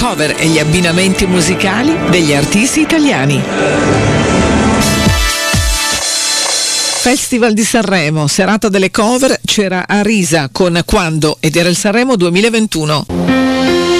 cover e gli abbinamenti musicali degli artisti italiani. Festival di Sanremo, serata delle cover, c'era Arisa con Quando ed era il Sanremo 2021.